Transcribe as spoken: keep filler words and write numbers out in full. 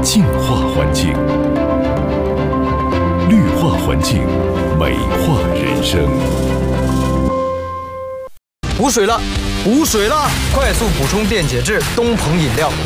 净化环境，绿化环境，美化人生。 补水了，补水了！快速补充电解质，东鹏饮料。